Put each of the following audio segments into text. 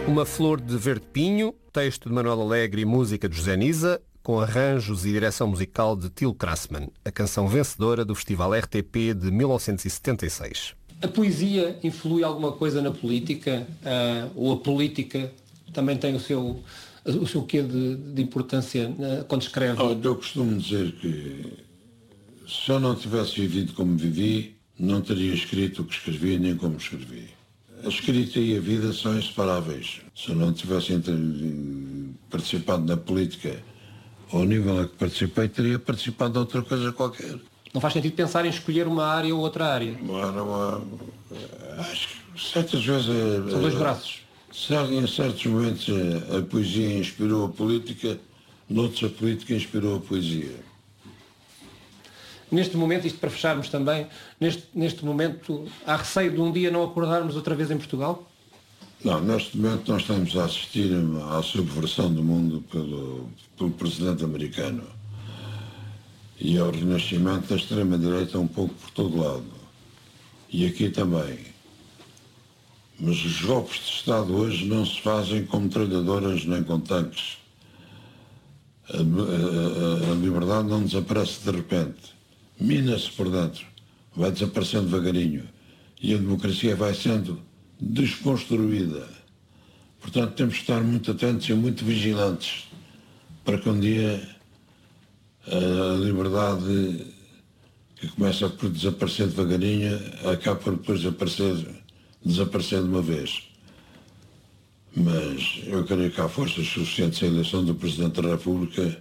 Uma Flor de Verde Pinho, texto de Manuel Alegre e música de José Nisa, com arranjos e direção musical de Til Krasman, a canção vencedora do Festival RTP de 1976. A poesia influi alguma coisa na política? Ou a política também tem o seu quê de importância quando escreve? Eu costumo dizer que se eu não tivesse vivido como vivi, não teria escrito o que escrevi nem como escrevi. A escrita e a vida são inseparáveis. Se eu não tivesse participado na política ao nível a que participei, teria participado de outra coisa qualquer. Não faz sentido pensar em escolher uma área ou outra área? Acho que certas vezes... São dois braços. Em certos momentos a poesia inspirou a política, noutros a política inspirou a poesia. Neste momento, isto para fecharmos também, neste momento há receio de um dia não acordarmos outra vez em Portugal? Não, neste momento nós estamos a assistir à subversão do mundo pelo presidente americano e ao renascimento da extrema-direita um pouco por todo lado. E aqui também. Mas os golpes de Estado hoje não se fazem com metralhadoras nem com tanques. A liberdade não desaparece de repente. Mina-se por dentro. Vai desaparecendo devagarinho. E a democracia vai sendo desconstruída. Portanto, temos que estar muito atentos e muito vigilantes para que um dia a liberdade, que começa por desaparecer devagarinho, acabe por depois desaparecer de uma vez. Mas eu creio que há forças suficientes. A eleição do Presidente da República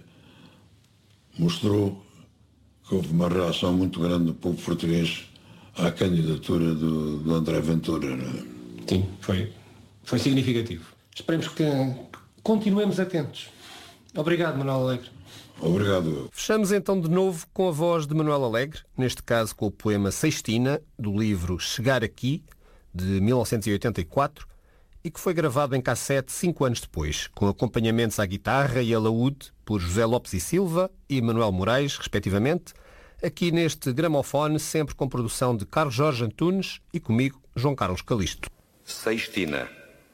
mostrou que houve uma reação muito grande do povo português à candidatura do André Ventura. Não é? Sim, foi significativo. Esperemos que continuemos atentos. Obrigado, Manuel Alegre. Obrigado. Fechamos então de novo com a voz de Manuel Alegre, neste caso com o poema Sextina, do livro Chegar Aqui, de 1984, e que foi gravado em cassete 5 anos depois, com acompanhamentos à guitarra e alaúde por José Lopes e Silva e Manuel Moraes, respectivamente, aqui neste gramofone, sempre com produção de Carlos Jorge Antunes e comigo, João Carlos Calisto. Sextina.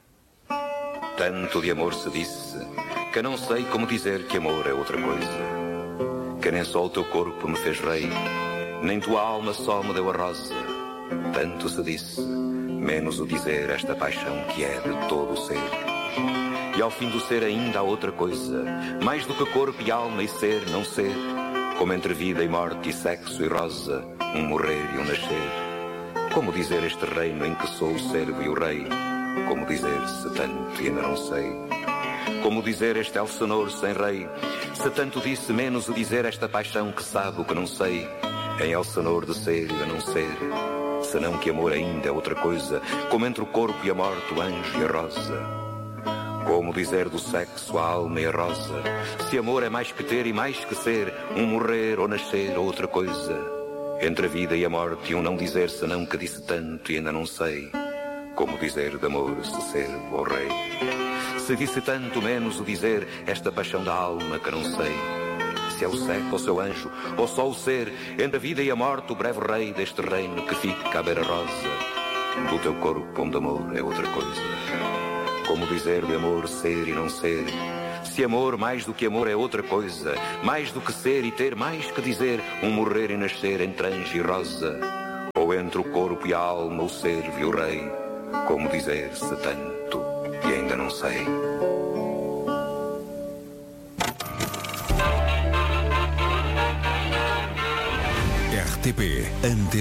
Tanto de amor se disse, que não sei como dizer que amor é outra coisa. Que nem só o teu corpo me fez rei, nem tua alma só me deu a rosa. Tanto se disse, menos o dizer esta paixão que é de todo o ser. E ao fim do ser ainda há outra coisa, mais do que corpo e alma e ser, não ser, como entre vida e morte e sexo e rosa, um morrer e um nascer. Como dizer este reino em que sou o servo e o rei? Como dizer se tanto e ainda não sei? Como dizer este Elsenor sem rei? Se tanto disse, menos o dizer esta paixão que sabe o que não sei, em Elsenor de ser e de não ser. Senão que amor ainda é outra coisa, como entre o corpo e a morte, o anjo e a rosa. Como dizer do sexo, a alma e a rosa, se amor é mais que ter e mais que ser, um morrer ou nascer ou outra coisa. Entre a vida e a morte, um não dizer senão que disse tanto e ainda não sei. Como dizer de amor, se servo ou rei. Se disse tanto, menos o dizer esta paixão da alma que não sei. Se é o sexo ou seu anjo, ou só o ser, entre a vida e a morte, o breve rei deste reino que fica à beira rosa. Do teu corpo onde amor é outra coisa. Como dizer de amor ser e não ser? Se amor mais do que amor é outra coisa, mais do que ser e ter mais que dizer, um morrer e nascer entre anjo e rosa. Ou entre o corpo e a alma, o servo e o rei. Como dizer se tanto e ainda não sei? RTP